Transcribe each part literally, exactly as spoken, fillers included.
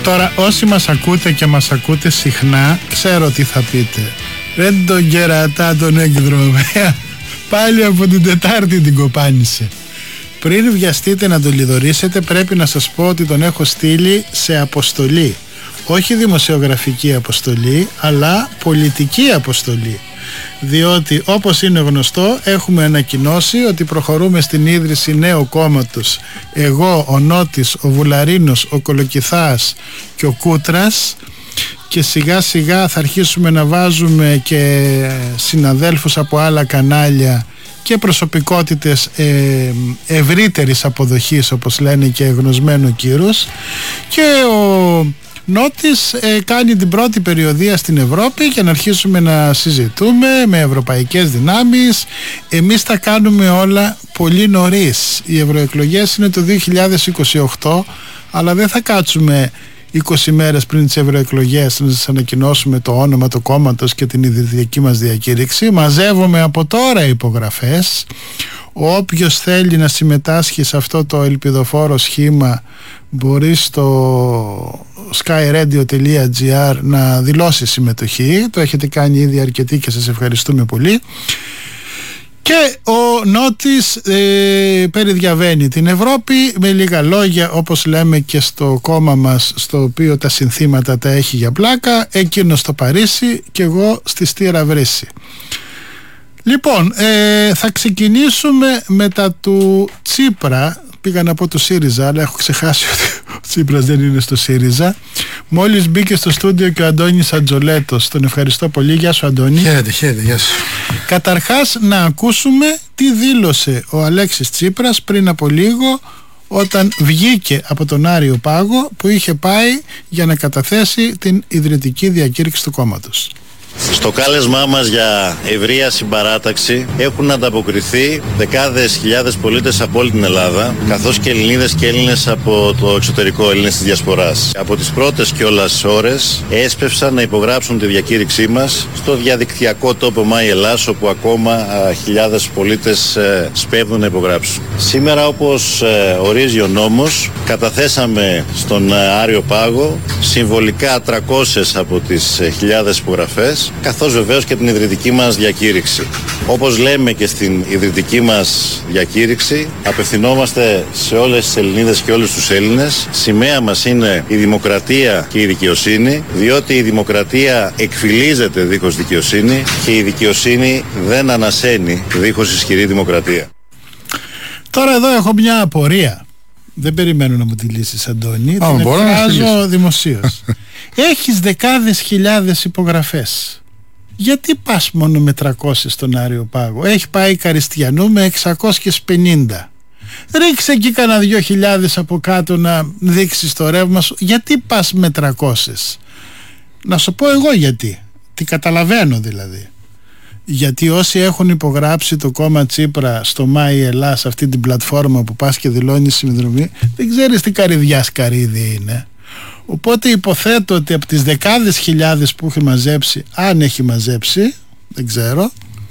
Τώρα όσοι μας ακούτε και μας ακούτε συχνά, ξέρω τι θα πείτε. Ρε τον κερατά τον εκδρομέα, πάλι από την Τετάρτη την κοπάνισε. Πριν βιαστείτε να τον λιδωρήσετε, πρέπει να σας πω ότι τον έχω στείλει σε αποστολή. Όχι δημοσιογραφική αποστολή, αλλά πολιτική αποστολή. Διότι όπως είναι γνωστό, έχουμε ανακοινώσει ότι προχωρούμε στην ίδρυση νέου κόμματος. Εγώ, ο Νότης, ο Βουλαρίνος, ο Κολοκυθάς και ο Κούτρας, και σιγά σιγά θα αρχίσουμε να βάζουμε και συναδέλφους από άλλα κανάλια και προσωπικότητες ε, ευρύτερης αποδοχής, όπως λένε, και γνωσμένου κύρους. Και ο Νότης ε, κάνει την πρώτη περιοδεία στην Ευρώπη για να αρχίσουμε να συζητούμε με ευρωπαϊκές δυνάμεις. Εμείς τα κάνουμε όλα πολύ νωρίς. Οι ευρωεκλογές είναι το δύο χιλιάδες είκοσι οκτώ, αλλά δεν θα κάτσουμε είκοσι μέρες πριν τις ευρωεκλογές να σας ανακοινώσουμε το όνομα του κόμματος και την ιδρυτική μας διακήρυξη. Μαζεύουμε από τώρα υπογραφές. Όποιος θέλει να συμμετάσχει σε αυτό το ελπιδοφόρο σχήμα μπορεί στο skyradio τελεία gr να δηλώσει συμμετοχή. Το έχετε κάνει ήδη αρκετοί και σας ευχαριστούμε πολύ. Και ο Νότης ε, περιδιαβαίνει την Ευρώπη με λίγα λόγια, όπως λέμε και στο κόμμα μας, στο οποίο τα συνθήματα τα έχει για πλάκα. Εκείνο στο Παρίσι και εγώ στη Στήρα Βρύση. Λοιπόν, ε, θα ξεκινήσουμε μετά του Τσίπρα. Πήγα να πω του ΣΥΡΙΖΑ, αλλά έχω ξεχάσει ότι ο Τσίπρας δεν είναι στο ΣΥΡΙΖΑ. Μόλις μπήκε στο στούντιο και ο Αντώνης Ατζολέτος. Τον ευχαριστώ πολύ. Γεια σου, Αντώνη. Χαίρετε, χαίρετε, γεια σου. Καταρχάς να ακούσουμε τι δήλωσε ο Αλέξης Τσίπρας πριν από λίγο, όταν βγήκε από τον Άριο Πάγο που είχε πάει για να καταθέσει την ιδρυτική διακήρυξη του κόμματος. Στο κάλεσμά μας για ευρεία συμπαράταξη έχουν ανταποκριθεί δεκάδες χιλιάδες πολίτες από όλη την Ελλάδα, καθώς και Ελληνίδες και Έλληνες από το εξωτερικό, Έλληνες της Διασποράς. Από τις πρώτες κιόλας ώρες έσπευσαν να υπογράψουν τη διακήρυξή μας στο διαδικτυακό τόπο My Ελλάς, όπου ακόμα α, χιλιάδες πολίτες ε, σπέβδουν να υπογράψουν. Σήμερα, όπως ε, ορίζει ο νόμος, καταθέσαμε στον ε, Άριο Πάγο συμβολικά τριακόσιες από τις ε, χιλιάδες υπογραφές, καθώς βεβαίως και την ιδρυτική μας διακήρυξη. Όπως λέμε και στην ιδρυτική μας διακήρυξη, απευθυνόμαστε σε όλες τις Ελληνίδες και όλους τους Έλληνες. Σημαία μας είναι η δημοκρατία και η δικαιοσύνη, διότι η δημοκρατία εκφυλίζεται δίχως δικαιοσύνη και η δικαιοσύνη δεν ανασένει δίχως ισχυρή δημοκρατία. Τώρα εδώ έχω μια απορία. Δεν περιμένω να μου τη λύσεις, Αντώνη. Α, την εκφράζω δημοσίως. Έχεις δεκάδες χιλιάδες υπογραφές. Γιατί πας μόνο με τριακόσιες στον Άριο Πάγο? Έχει πάει Καριστιανού με εξακόσιες πενήντα. Ρίξε εκεί κανένα δυο χιλιάδες από κάτω να δείξεις το ρεύμα σου. Γιατί πας με τριακόσιες? Να σου πω εγώ γιατί. Τι καταλαβαίνω δηλαδή. Γιατί όσοι έχουν υπογράψει το κόμμα Τσίπρα στο My Ελλάς, αυτή την πλατφόρμα που πας και δηλώνεις συνδρομή, δεν ξέρεις τι καρυδιά σκαρίδι είναι. Οπότε υποθέτω ότι από τις δεκάδες χιλιάδες που έχει μαζέψει, αν έχει μαζέψει, δεν ξέρω,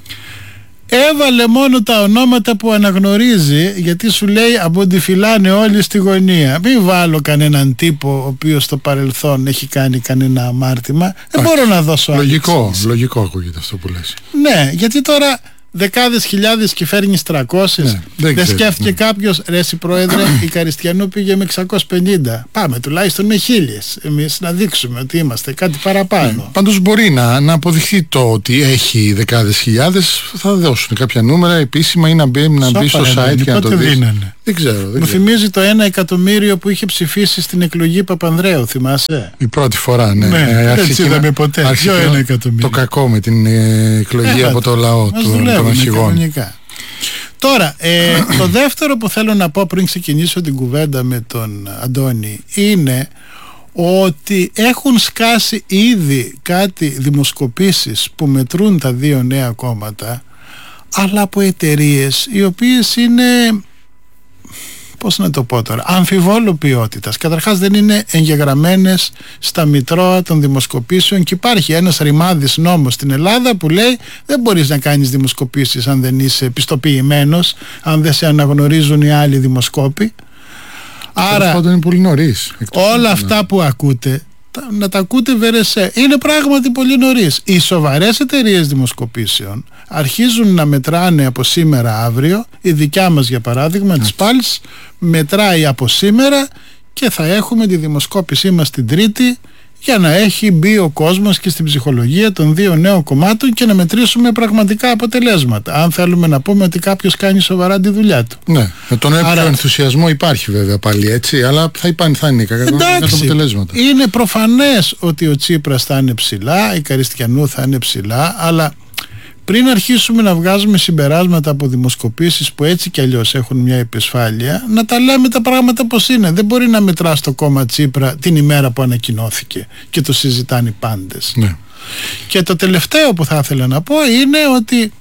έβαλε μόνο τα ονόματα που αναγνωρίζει, γιατί σου λέει από ό,τι φυλάνε όλοι στη γωνία. Μην βάλω κανέναν τύπο ο οποίος στο παρελθόν έχει κάνει κανένα αμάρτημα. Δεν μπορώ να δώσω άλλη Λογικό, εξήγηση. λογικό ακούγεται αυτό που λες. Ναι, γιατί τώρα δεκάδες χιλιάδες και φέρνεις τριακόσιες. Ναι, δεν δεν ξέρω, σκέφτηκε ναι. κάποιος, ρε εσύ πρόεδρε, η Καριστιανού πήγε με εξακόσιες πενήντα. Πάμε τουλάχιστον με χίλιες. Εμείς να δείξουμε ότι είμαστε κάτι παραπάνω. Ναι. Πάντως μπορεί να, να αποδειχθεί το ότι έχει δεκάδες χιλιάδες. Θα δώσουν κάποια νούμερα επίσημα ή να μπει, να μπει στο Σόπα, site ρε, και να το πότε δεις. δίνανε? Δεν ξέρω. Δεν Μου ξέρω. θυμίζει το ένα εκατομμύριο που είχε ψηφίσει στην εκλογή Παπανδρέου, θυμάσαι? Η πρώτη φορά, ναι. Ναι, Ε, δεν άρχισε είδαμε να- ποτέ. άρχισε Ποιο να- ένα εκατομμύριο? Το κακό με την ε, εκλογή Ε, από το λαό μας του, των δουλεύουν αρχηγών. κανονικά. Τώρα, ε, το δεύτερο που θέλω να πω πριν ξεκινήσω την κουβέντα με τον Αντώνη είναι ότι έχουν σκάσει ήδη κάτι δημοσκοπήσεις που μετρούν τα δύο νέα κόμματα, αλλά από εταιρείες οι οποίες είναι, πώς να το πω τώρα, αμφιβόλου ποιότητας. Καταρχάς δεν είναι εγγεγραμμένες στα μητρώα των δημοσκοπήσεων και υπάρχει ένας ρημάδης νόμος στην Ελλάδα που λέει δεν μπορείς να κάνεις δημοσκοπήσεις αν δεν είσαι πιστοποιημένος, αν δεν σε αναγνωρίζουν οι άλλοι δημοσκόποι. Άρα είναι πολύ νωρίς. Όλα αυτά που ακούτε, να τα ακούτε βερεσέ. Είναι πράγματι πολύ νωρίς. Οι σοβαρές εταιρείες δημοσκοπήσεων αρχίζουν να μετράνε από σήμερα αύριο. Η δικιά μας, για παράδειγμα, της Πάλς, μετράει από σήμερα και θα έχουμε τη δημοσκόπησή μας την Τρίτη, για να έχει μπει ο κόσμος και στην ψυχολογία των δύο νέων κομμάτων και να μετρήσουμε πραγματικά αποτελέσματα. Αν θέλουμε να πούμε ότι κάποιος κάνει σοβαρά τη δουλειά του. Ναι, με τον έπιο Άρα... ενθουσιασμό υπάρχει βέβαια πάλι έτσι, αλλά θα, υπάρχει, θα είναι κακά αποτελέσματα. Είναι προφανές ότι ο Τσίπρας θα είναι ψηλά, η Καριστιανού θα είναι ψηλά, αλλά πριν αρχίσουμε να βγάζουμε συμπεράσματα από δημοσκοπήσεις που έτσι κι αλλιώς έχουν μια επισφάλεια, να τα λέμε τα πράγματα πως είναι. Δεν μπορεί να μετράς το κόμμα Τσίπρα την ημέρα που ανακοινώθηκε και το συζητάνε οι πάντες. Ναι. Και το τελευταίο που θα ήθελα να πω είναι ότι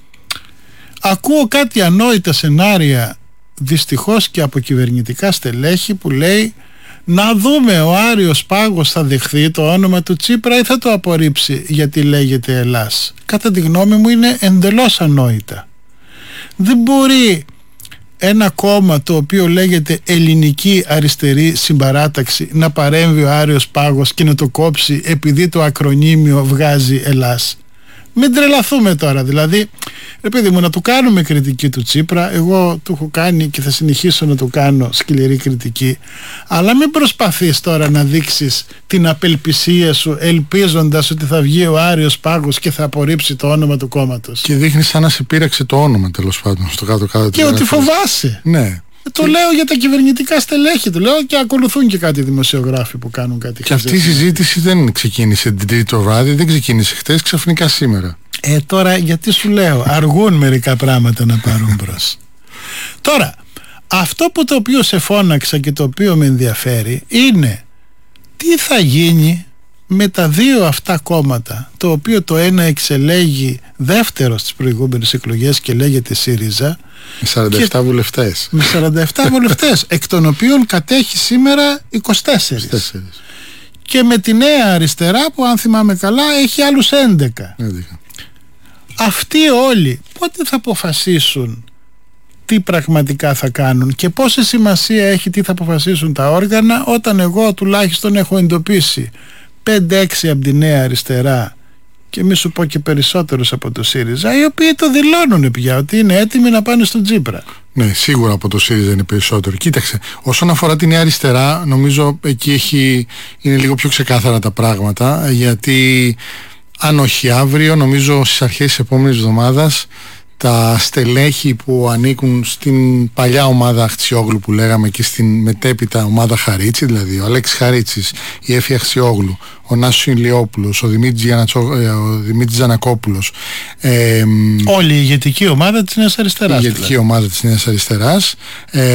ακούω κάτι ανόητα σενάρια, δυστυχώς και από κυβερνητικά στελέχη, που λέει να δούμε ο Άριος Πάγος θα δεχθεί το όνομα του Τσίπρα ή θα το απορρίψει γιατί λέγεται Ελλάς. Κατά τη γνώμη μου είναι εντελώς ανόητα. Δεν μπορεί ένα κόμμα το οποίο λέγεται Ελληνική Αριστερή Συμπαράταξη να παρέμβει ο Άριος Πάγος και να το κόψει επειδή το ακρονίμιο βγάζει Ελλάς. Μην τρελαθούμε τώρα, δηλαδή, ρε παιδί μου, να του κάνουμε κριτική του Τσίπρα. Εγώ του έχω κάνει και θα συνεχίσω να του κάνω σκληρή κριτική, αλλά μην προσπαθείς τώρα να δείξεις την απελπισία σου ελπίζοντας ότι θα βγει ο Άριος Πάγος και θα απορρίψει το όνομα του κόμματος. Και δείχνει σαν να σε πείραξε το όνομα, τέλος πάντων, στο κάτω-κάτω. Και ότι φοβάσαι. Ναι. Το λέω για τα κυβερνητικά στελέχη, το λέω, και ακολουθούν και κάτι δημοσιογράφοι που κάνουν κάτι. Και αυτή η συζήτηση δεν ξεκίνησε την Τρίτη το βράδυ, δεν ξεκίνησε χτες, ξαφνικά σήμερα. Ε, τώρα γιατί σου λέω, αργούν μερικά πράγματα να πάρουν μπρος. Τώρα, αυτό που το οποίο σε φώναξα και το οποίο με ενδιαφέρει είναι τι θα γίνει με τα δύο αυτά κόμματα, το οποίο το ένα εξελέγει δεύτερο στις προηγούμενες εκλογές και λέγεται ΣΥΡΙΖΑ, με σαράντα επτά και... βουλευτές. Με σαράντα επτά βουλευτές, εκ των οποίων κατέχει σήμερα είκοσι τέσσερα. είκοσι τέσσερα. Και με τη Νέα Αριστερά που, αν θυμάμαι καλά, έχει άλλους έντεκα. έντεκα. Αυτοί όλοι πότε θα αποφασίσουν τι πραγματικά θα κάνουν και πόση σημασία έχει τι θα αποφασίσουν τα όργανα, όταν εγώ τουλάχιστον έχω εντοπίσει πέντε έξι από τη Νέα Αριστερά και μη σου πω και περισσότερους από το ΣΥΡΙΖΑ, οι οποίοι το δηλώνουν πια ότι είναι έτοιμοι να πάνε στον Τσίπρα. Ναι, σίγουρα από το ΣΥΡΙΖΑ είναι περισσότερο. Κοίταξε, όσον αφορά τη Νέα Αριστερά, νομίζω εκεί έχει, είναι λίγο πιο ξεκάθαρα τα πράγματα, γιατί αν όχι αύριο, νομίζω στις αρχές της επόμενης εβδομάδας, τα στελέχη που ανήκουν στην παλιά ομάδα Αχτσιόγλου που λέγαμε και στην μετέπειτα ομάδα Χαρίτση, δηλαδή ο Αλέξης Χαρίτσης, η Έφη Αχτσιόγλου, ο Νάσος Ηλιόπουλος, ο Δημήτρης, Γιανατσο... ο Δημήτρης Ζανακόπουλος, ε, όλη η ηγετική ομάδα της Νέας Αριστεράς, η ηγετική δηλαδή. ομάδα της Νέας Αριστεράς, ε,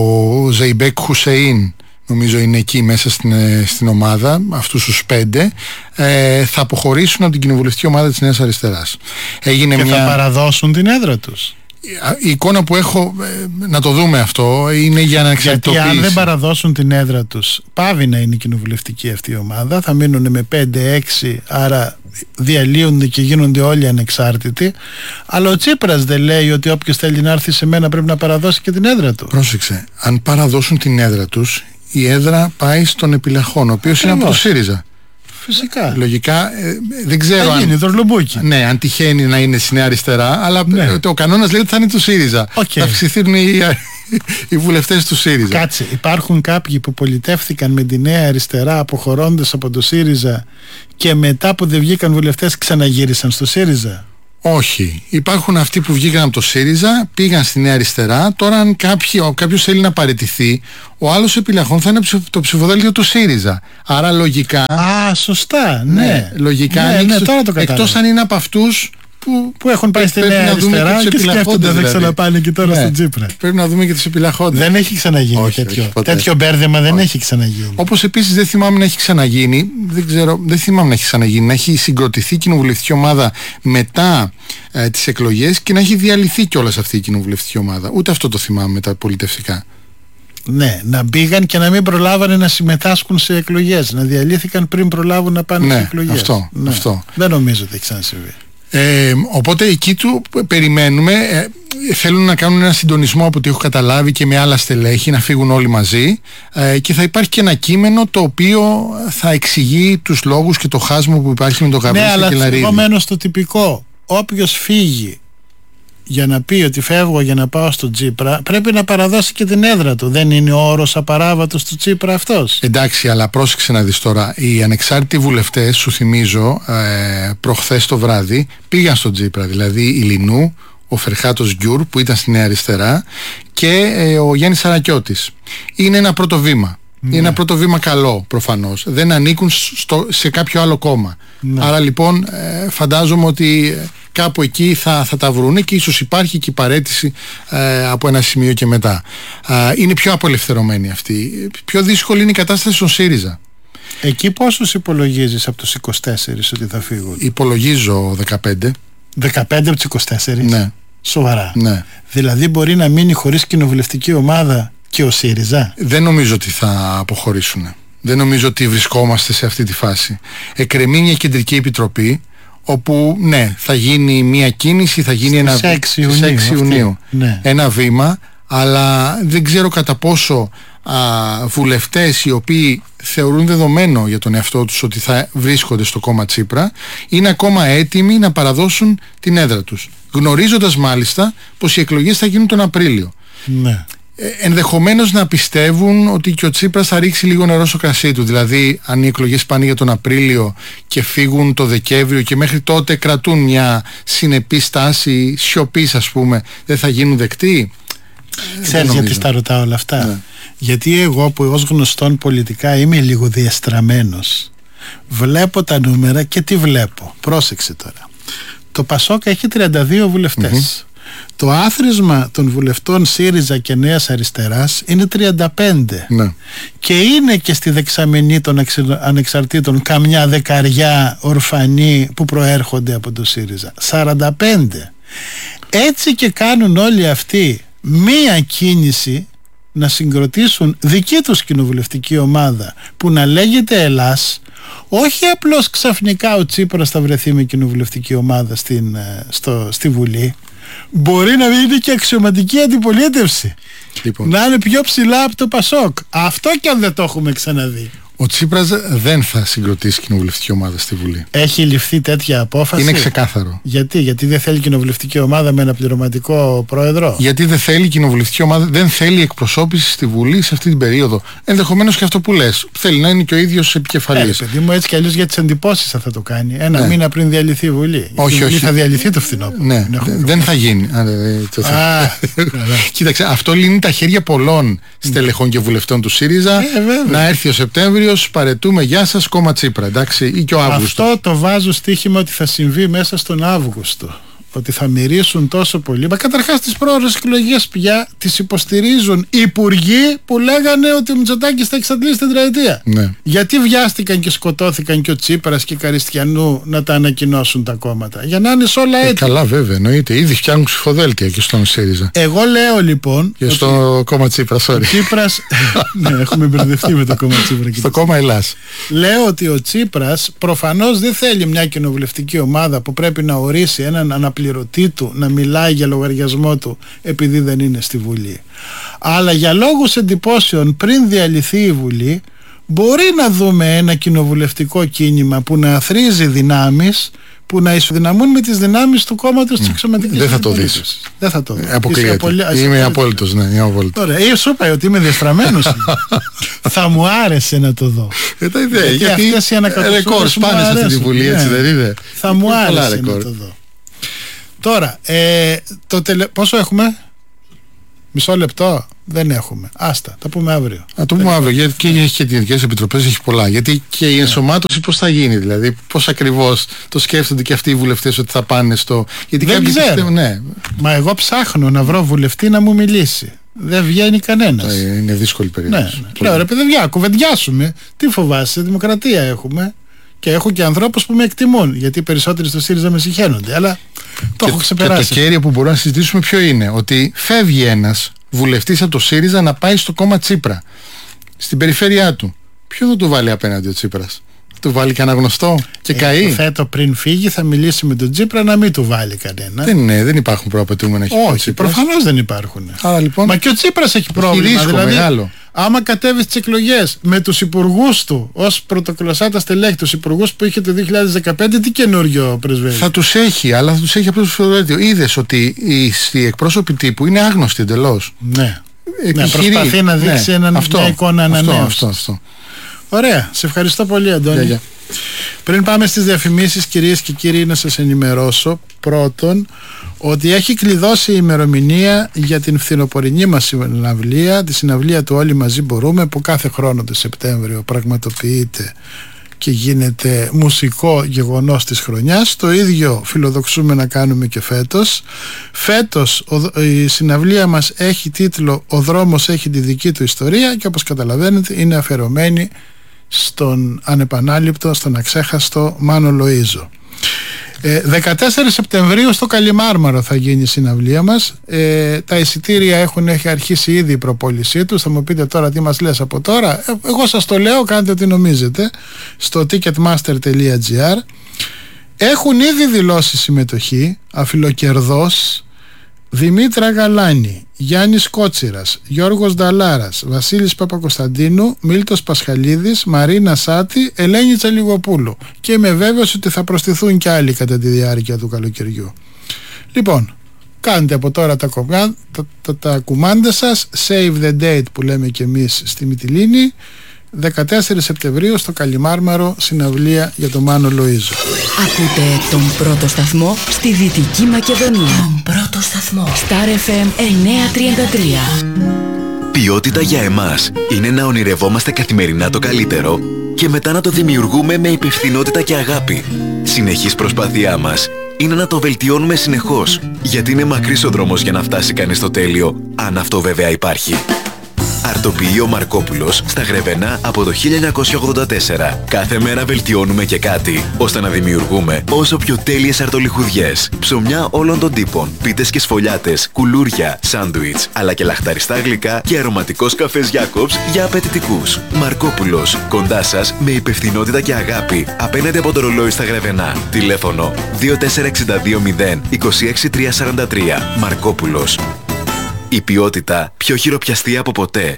ο Ζεϊμπέκ Χουσεΐν νομίζω είναι εκεί μέσα στην, στην ομάδα, αυτούς τους πέντε, ε, θα αποχωρήσουν από την κοινοβουλευτική ομάδα της Νέας Αριστεράς. Έγινε και μια... θα παραδώσουν την έδρα τους. Η εικόνα που έχω, ε, να το δούμε αυτό, είναι για να εξαρτητοποιήσει. Γιατί αν δεν παραδώσουν την έδρα τους, πάβει να είναι η κοινοβουλευτική αυτή η ομάδα, θα μείνουν με πέντε έξι, άρα διαλύονται και γίνονται όλοι ανεξάρτητοι. Αλλά ο Τσίπρας δεν λέει ότι όποιος θέλει να έρθει σε μένα πρέπει να παραδώσει και την έδρα του? Πρόσεξε, αν παραδώσουν την έδρα τους, η έδρα πάει στον επιλαχών, ο οποίος είναι από το ΣΥΡΙΖΑ. Φυσικά. Λογικά, ε, δεν ξέρω θα γίνει, αν, ναι, αν τυχαίνει να είναι στη Νέα Αριστερά, αλλά ναι. το κανόνας λέει ότι θα είναι του ΣΥΡΙΖΑ. Okay. Θα αυξηθούν οι, οι βουλευτές του ΣΥΡΙΖΑ. Κάτσε, υπάρχουν κάποιοι που πολιτεύθηκαν με τη Νέα Αριστερά αποχωρώντας από το ΣΥΡΙΖΑ και μετά που δεν βγήκαν βουλευτές ξαναγύρισαν στο ΣΥΡΙΖΑ? Όχι. Υπάρχουν αυτοί που βγήκαν από το ΣΥΡΙΖΑ, πήγαν στη Νέα Αριστερά. Τώρα, αν κάποιος θέλει να παραιτηθεί, ο άλλος επιλαχών θα είναι το ψηφοδέλτιο του ΣΥΡΙΖΑ. Άρα λογικά. Α, σωστά, ναι. ναι λογικά, ναι, ναι, τώρα το εκτός αν είναι από αυτούς που, που έχουν πάει στη Νέα Αριστερά και, και σκέφτονται δηλαδή. Θα ξαναπάνε και τώρα ναι. στον Τσίπρα. Πρέπει να δούμε και τους επιλαχόντες. Δεν έχει ξαναγίνει όχι, τέτοιο. Όχι, τέτοιο μπέρδεμα όχι. δεν έχει ξαναγίνει. Όπως επίσης δεν θυμάμαι να έχει ξαναγίνει, δεν ξέρω, δεν θυμάμαι να έχει ξαναγίνει, να έχει συγκροτηθεί κοινοβουλευτική ομάδα μετά ε, τις εκλογές και να έχει διαλυθεί κιόλας αυτή η κοινοβουλευτική ομάδα. Ούτε αυτό το θυμάμαι με τα πολιτευτικά. Ναι, να μπήγαν και να μην προλάβανε να συμμετάσχουν σε εκλογές. Να διαλύθηκαν πριν προλάβουν να πάνε ναι, σε εκλογές. Αυτό, ναι, αυτό. Δεν νομίζω ότι έχει ξανασυμβεί. Ε, οπότε εκεί του περιμένουμε, ε, θέλουν να κάνουν ένα συντονισμό από ό,τι έχω καταλάβει και με άλλα στελέχη, να φύγουν όλοι μαζί, ε, και θα υπάρχει και ένα κείμενο το οποίο θα εξηγεί τους λόγους και το χάσμα που υπάρχει με τον Γαβρίλη ναι, Κελαρίδη. Ναι, αλλά εγώ μένω στο τυπικό. Όποιος φύγει για να πει ότι φεύγω για να πάω στο Τσίπρα, πρέπει να παραδώσει και την έδρα του. Δεν είναι ο όρος απαράβατος του Τσίπρα αυτός? Εντάξει, αλλά πρόσεξε να δεις τώρα. Οι ανεξάρτητοι βουλευτές, σου θυμίζω, ε, προχθές το βράδυ πήγαν στο Τσίπρα. Δηλαδή η Λινού, ο Φερχάτος Γκιουρ που ήταν στη Νέα Αριστερά και ε, ο Γιάννης Σαρακιώτης. Είναι ένα πρώτο βήμα. Ναι. Είναι ένα πρώτο βήμα καλό προφανώς. Δεν ανήκουν στο, σε κάποιο άλλο κόμμα. Ναι. Άρα λοιπόν ε, φαντάζομαι ότι κάπου εκεί θα, θα τα βρούνε και ίσως υπάρχει και η παραίτηση ε, από ένα σημείο και μετά. Ε, είναι πιο απελευθερωμένη αυτή. Πιο δύσκολη είναι η κατάσταση στον ΣΥΡΙΖΑ. Εκεί πόσους υπολογίζεις από τους είκοσι τέσσερις ότι θα φύγουν? Υπολογίζω δεκαπέντε. δεκαπέντε από τους είκοσι τέσσερις? Ναι. Σοβαρά? Ναι. Δηλαδή μπορεί να μείνει χωρίς κοινοβουλευτική ομάδα και ο ΣΥΡΙΖΑ? Δεν νομίζω ότι θα αποχωρήσουν. Δεν νομίζω ότι βρισκόμαστε σε αυτή τη φάση. Εκκρεμεί μια κεντρική επιτροπή όπου ναι, θα γίνει μια κίνηση, θα γίνει στις ένα, έξι Ιουνίου, ναι. ένα βήμα, αλλά δεν ξέρω κατά πόσο α, βουλευτές οι οποίοι θεωρούν δεδομένο για τον εαυτό τους ότι θα βρίσκονται στο κόμμα Τσίπρα είναι ακόμα έτοιμοι να παραδώσουν την έδρα τους, γνωρίζοντας μάλιστα πως οι εκλογές θα γίνουν τον Απρίλιο. Ναι. Ενδεχομένως να πιστεύουν ότι και ο Τσίπρας θα ρίξει λίγο νερό στο κρασί του. Δηλαδή αν οι εκλογές πάνε για τον Απρίλιο και φύγουν το Δεκέμβριο και μέχρι τότε κρατούν μια συνεπή στάση σιωπής, ας πούμε, δεν θα γίνουν δεκτοί? Ξέρεις γιατί στα ρωτάω όλα αυτά? Ναι. Γιατί εγώ που ως γνωστόν πολιτικά είμαι λίγο διεστραμμένος, βλέπω τα νούμερα και τι βλέπω? Πρόσεξε τώρα. Το Πασόκ έχει τριάντα δύο βουλευτές. Mm-hmm. Το άθροισμα των βουλευτών ΣΥΡΙΖΑ και Νέας Αριστεράς είναι τριάντα πέντε. Ναι. Και είναι και στη δεξαμενή των ανεξαρτήτων καμιά δεκαριά ορφανοί που προέρχονται από το ΣΥΡΙΖΑ. σαράντα πέντε. Έτσι και κάνουν όλοι αυτοί μία κίνηση να συγκροτήσουν δική τους κοινοβουλευτική ομάδα που να λέγεται Ελλάς. Όχι απλώς ξαφνικά ο Τσίπρας θα βρεθεί με κοινοβουλευτική ομάδα στην, στο, στη Βουλή. Μπορεί να είναι και αξιωματική αντιπολίτευση. Λοιπόν. Να είναι πιο ψηλά από το Πασόκ. Αυτό και αν δεν το έχουμε ξαναδεί. Ο Τσίπρας δεν θα συγκροτήσει κοινοβουλευτική ομάδα στη Βουλή. Έχει ληφθεί τέτοια απόφαση? Είναι ξεκάθαρο. Γιατί, γιατί δεν θέλει κοινοβουλευτική ομάδα με ένα πληρωματικό πρόεδρο? Γιατί δεν θέλει κοινοβουλευτική ομάδα, δεν θέλει εκπροσώπηση στη Βουλή σε αυτή την περίοδο. Ενδεχομένως και αυτό που λες. Θέλει να είναι και ο ίδιος επικεφαλής. Ε, παιδί μου, έτσι κι αλλιώς για τις εντυπώσεις θα το κάνει. Ένα ναι. μήνα πριν διαλυθεί η Βουλή. Όχι, η Βουλή όχι. θα διαλυθεί το φθινόπωρο. Ναι, δεν θα γίνει. Α, κοίταξε, αυτό λύνει τα χέρια πολλών στελεχών και βουλευτών του ΣΥΡΙΖΑ. Ε, να έρθει ο Σεπτέμβριος. Παρετούμε, γεια σας, κόμμα Τσίπρα, εντάξει, ή και ο Αύγουστο. Αυτό το βάζω στοίχημα ότι θα συμβεί μέσα στον Αύγουστο. Ότι θα μυρίσουν τόσο πολύ. Μα καταρχάς τις πρόορες εκλογές πια τις υποστηρίζουν υπουργοί που λέγανε ότι ο Μητσοτάκης θα εξαντλήσει την τετραετία. Ναι. Γιατί βιάστηκαν και σκοτώθηκαν και ο Τσίπρας και Καριστιανού να τα ανακοινώσουν τα κόμματα? Για να είναι σε όλα έτοιμα. Ε, καλά, βέβαια, εννοείται. Ήδη φτιάχνουν ψηφοδέλτια και στον ΣΥΡΙΖΑ. Εγώ λέω λοιπόν. Και στο ότι... κόμμα Τσίπρα, sorry. Τσίπρας... ναι, έχουμε μπερδευτεί με το κόμμα Τσίπρα. Στο κόμμα Ελλάς. Λέω ότι ο Τσίπρας προφανώς δεν θέλει μια κοινοβουλευτική ομάδα που πρέπει να ορίσει έναν αναπληρωτή του να μιλάει για λογαριασμό του επειδή δεν είναι στη Βουλή. Αλλά για λόγους εντυπώσεων πριν διαλυθεί η Βουλή μπορεί να δούμε ένα κοινοβουλευτικό κίνημα που να αθροίζει δυνάμεις που να ισοδυναμούν με τις δυνάμεις του κόμματος mm. της εξωματικής. Δεν θα το δεις. Δεν θα το δεις. Αποκλείεται. Απολυ... Είμαι απόλυτος, ναι. Είμαι απόλυτος. Τώρα, ε, σου είπα ότι είμαι διαστραμμένος. Θα μου άρεσε να το δω. Ε, τα ιδέα, γιατί, γιατί αυτές οι ανακατοσούρες ρεκόρ σπάνε σε αυτή τη Βουλή, έτσι δεν είναι? Θα μου άρεσε να το δω. Τώρα, ε, το τελε... πόσο έχουμε? Μισό λεπτό? Δεν έχουμε. Άστα, τα πούμε αύριο. Α, το πούμε αύριο, γιατί και έχει και τις επιτροπές, έχει πολλά. Γιατί και η ενσωμάτωση πώς θα γίνει, δηλαδή πώς ακριβώς το σκέφτονται και αυτοί οι βουλευτές ότι θα πάνε στο... Γιατί δεν ξέρω. Πιστεύουν, ναι. Μα εγώ ψάχνω να βρω βουλευτή να μου μιλήσει. Δεν βγαίνει κανένας. Είναι δύσκολη περίοδος. Ναι, ναι. Λέω ρε παιδιά, κουβεντιάσουμε. Τι φοβάσαι, δημοκρατία έχουμε. Και έχω και ανθρώπους που με εκτιμούν. Γιατί οι περισσότεροι στο ΣΥΡΙΖΑ με συγχαίνονται. Αλλά το έχω ξεπεράσει. Και το κέριο που μπορούμε να συζητήσουμε ποιο είναι? Ότι φεύγει ένας βουλευτής από το ΣΥΡΙΖΑ να πάει στο κόμμα Τσίπρα, στην περιφέρειά του. Ποιο θα του βάλει απέναντι ο Τσίπρας? Του βάλει κανένα γνωστό και ε, καεί. Φέτο πριν φύγει θα μιλήσει με τον Τσίπρα να μην του βάλει κανένα. Δεν, είναι, δεν υπάρχουν προαπαιτούμενα. Όχι, προφανώς δεν υπάρχουν. Άρα, λοιπόν, μα και ο Τσίπρας έχει πρόβλημα. Ρίσκο δηλαδή, μεγάλο. Άμα κατέβει στις εκλογές με τους υπουργούς του ως πρωτοκλασσάτα στελέχη, τους υπουργούς που είχε το δύο χιλιάδες δεκαπέντε, τι καινούριο πρεσβεύει? Θα τους έχει, αλλά θα τους έχει απλώς στο φωτοβολταϊκό. Είδες ότι οι, οι εκπρόσωποι τύπου είναι άγνωστοι εντελώς. Ναι. Επιχειρεί, ναι, προσπαθεί να δείξει ναι, έναν, αυτό, μια εικόνα ανανέωσης. Αυτό, αυτό, αυτό. Ωραία, σε ευχαριστώ πολύ, Αντώνη. Yeah, yeah. Πριν πάμε στις διαφημίσεις, κυρίες και κύριοι, να σας ενημερώσω πρώτον ότι έχει κλειδώσει η ημερομηνία για την φθινοπορεινή μας συναυλία, τη συναυλία του Όλοι Μαζί Μπορούμε, που κάθε χρόνο το Σεπτέμβριο πραγματοποιείται και γίνεται μουσικό γεγονός της χρονιάς. Το ίδιο φιλοδοξούμε να κάνουμε και φέτος. Φέτος η συναυλία μας έχει τίτλο «Ο δρόμος έχει τη δική του ιστορία» και όπως καταλαβαίνετε είναι αφιερωμένη στον ανεπανάληπτο, στον αξέχαστο Μάνο Λοΐζο. Ε, δεκατέσσερις Σεπτεμβρίου στο Καλιμάρμαρο θα γίνει η συναυλία μας. ε, Τα εισιτήρια έχουν έχει αρχίσει ήδη η προπόλησή τους. Θα μου πείτε τώρα τι μας λες από τώρα. ε, Εγώ σας το λέω, κάντε ό,τι νομίζετε. Στο ticketmaster τελεία gr έχουν ήδη δηλώσει συμμετοχή αφιλοκερδός Δημήτρα Γαλάνη, Γιάννης Κότσιρας, Γιώργος Νταλάρας, Βασίλης Παπακοσταντίνου, Μίλτος Πασχαλίδης, Μαρίνα Σάτη, Ελένη Τσαλιγοπούλου, και είμαι βέβαιος ότι θα προσθεθούν και άλλοι κατά τη διάρκεια του καλοκαιριού. Λοιπόν, κάντε από τώρα τα, κομμά, τα, τα, τα κουμάντα σας, save the date που λέμε και εμείς στη Μυτιλήνη, δεκατέσσερις Σεπτεμβρίου στο Καλιμάρμαρο, συναυλία για τον Μάνο Λοΐζο. Ακούτε τον πρώτο σταθμό στη Δυτική Μακεδονία. Τον πρώτο σταθμό. Star εφ εμ εννιακόσια τριάντα τρία. Ποιότητα για εμάς είναι να ονειρευόμαστε καθημερινά το καλύτερο και μετά να το δημιουργούμε με υπευθυνότητα και αγάπη. Συνεχής προσπάθειά μας είναι να το βελτιώνουμε συνεχώς, γιατί είναι μακρύς ο δρόμος για να φτάσει κανείς στο τέλειο, αν αυτό βέβαια υπάρχει. Αρτοποιείο Μαρκόπουλος στα Γρεβενά από το χίλια εννιακόσια ογδόντα τέσσερα. Κάθε μέρα βελτιώνουμε και κάτι, ώστε να δημιουργούμε όσο πιο τέλειες αρτολιχουδιές. Ψωμιά όλων των τύπων, πίτες και σφολιάτες, κουλούρια, σάντουιτς, αλλά και λαχταριστά γλυκά και αρωματικός καφές Γιάκοψ για απαιτητικούς. Μαρκόπουλος, κοντά σας με υπευθυνότητα και αγάπη, απέναντι από το ρολόι στα Γρεβενά. Τηλέφωνο δύο τέσσερα έξι δύο μηδέν δύο έξι τρία τέσσερα τρία. Μαρκόπουλος. Η ποιότητα πιο χειροπιαστή από ποτέ.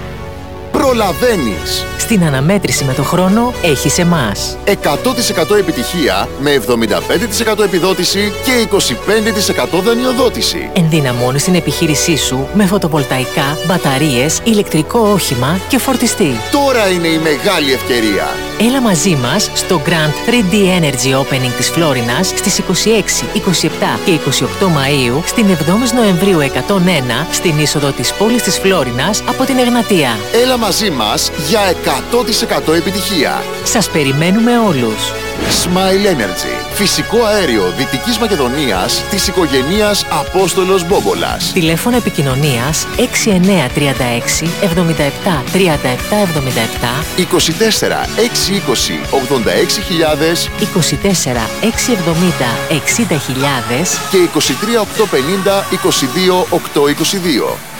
Προλαβαίνεις. Στην αναμέτρηση με το χρόνο έχεις εμάς. εκατό τοις εκατό επιτυχία με εβδομήντα πέντε τοις εκατό επιδότηση και είκοσι πέντε τοις εκατό δανειοδότηση. Ενδυναμώνεις την επιχείρησή σου με φωτοβολταϊκά, μπαταρίες, ηλεκτρικό όχημα και φορτιστή. Τώρα είναι η μεγάλη ευκαιρία. Έλα μαζί μας στο Grand θρι ντι Energy Opening της Φλόρινας στις είκοσι έξι, είκοσι επτά και είκοσι οκτώ Μαΐου, στην εβδόμη Νοεμβρίου εκατόν ένα, στην είσοδο της πόλης της Φλόρινας από την Εγνατία. Έλα μαζί μας για εκατό τοις εκατό επιτυχία. Σας περιμένουμε όλους. Smile Energy. Φυσικό αέριο Δυτικής Μακεδονίας της οικογένειας Απόστολος Μπόμπολας. Τηλέφωνο επικοινωνίας έξι εννιά τρία έξι εβδομήντα επτά τριάντα επτά εβδομήντα επτά, είκοσι τέσσερα έξι είκοσι ογδόντα έξι χιλιάδες, είκοσι τέσσερα έξι εβδομήντα εξήντα χιλιάδες και είκοσι τρία οκτακόσια πενήντα είκοσι δύο οκτακόσια είκοσι δύο.